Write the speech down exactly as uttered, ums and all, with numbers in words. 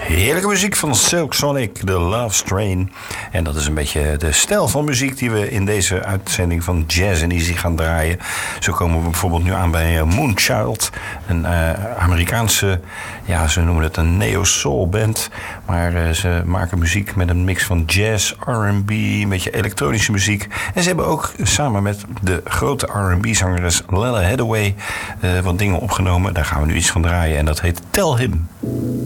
Heerlijke muziek van Silk Sonic, The Love Train. En dat is een beetje de stijl van muziek die we in deze uitzending van Jazz and Easy gaan draaien. Zo komen we bijvoorbeeld nu aan bij Moonchild. Een uh, Amerikaanse, ja, ze noemen het een neo-soul band. Maar uh, ze maken muziek met een mix van jazz, R en B, een beetje elektronische muziek. En ze hebben ook samen met de grote R en B-zangeres Lella Hathaway uh, wat dingen opgenomen. Daar gaan we nu iets van draaien en dat heet Tell Him.